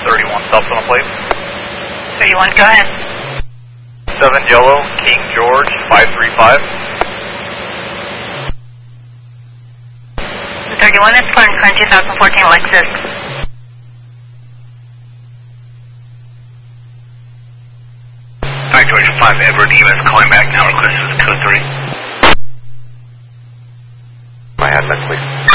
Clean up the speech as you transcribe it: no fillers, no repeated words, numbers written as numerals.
31 stops on the plate. 31, go ahead. 7 Yellow, King George, 535. 31 is current 2014 Lexus. Alright, George 5, Edward EMS calling back now, request is code 3. My admin, please.